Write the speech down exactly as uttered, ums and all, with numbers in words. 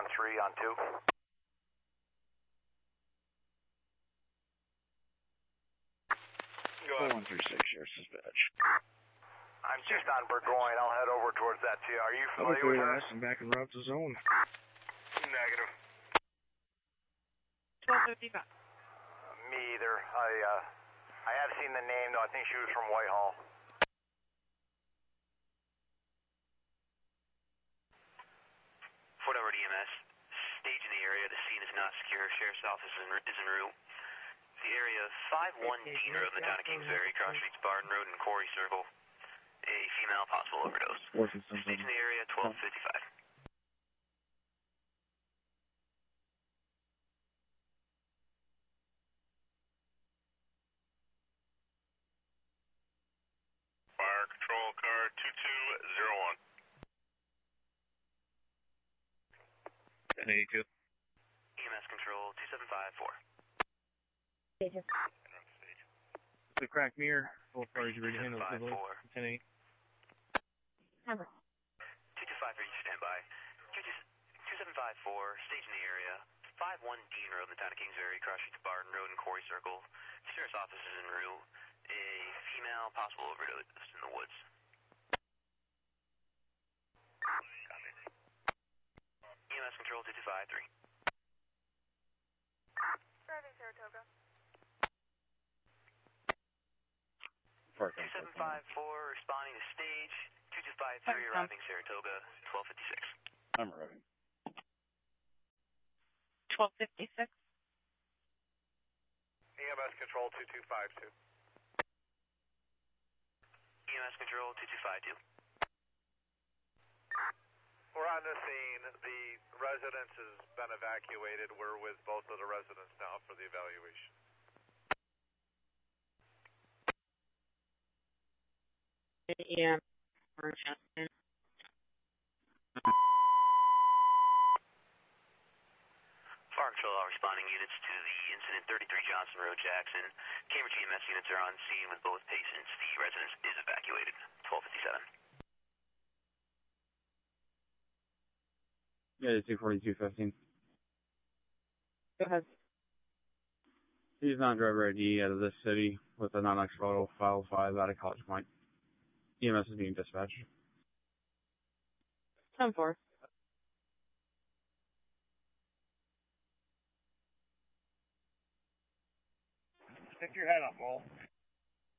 one three on two. four one three six, Sheriff's Dispatch. I'm just on Burgoyne. I'll head over towards that too. Are you familiar with her? I'm back in route to zone. Negative. twelve fifty-five. Uh, me either. I, uh, I have seen the name, though. I think she was from Whitehall. Fort Edward E M S. Stage in the area. The scene is not secure. Sheriff's office is en, is en route. The area five one Dean Road in the town of Kingsbury, cross streets Barton Road and Quarry Circle. A female possible overdose. Stage in the area twelve fifty-five. Fire control car two two zero one. ten eighty-two. E M S control two seven five four. The crack mirror. Both parties ready to handle it. ten eight. Number. two two five for you, stand by. two seven five four, stage in the area. five one Dean Road in the town of Kingsbury, cross streets Barton Road and Quarry Circle. Sheriff's office is en route. A female possible overdose in the woods. E M S control two two five three. Driving Saratoga. two seven five four responding to stage. two two five three arriving Saratoga, twelve fifty-six. I'm arriving. twelve fifty-six. E M S control two two five two. E M S control two two five two. We're on the scene. The residence has been evacuated. We're with both of the residents now for the evaluation. Yeah. Fire Control, all responding units to the incident, thirty-three Johnson Road, Jackson. Cambridge E M S units are on scene with both patients. The residence is evacuated. twelve fifty-seven. Yeah, two forty-two fifteen. Go ahead. He's non-driver I D out of this city with a non-X photo, file five out of College Point. E M S is being dispatched. ten four. Stick your head up, Will.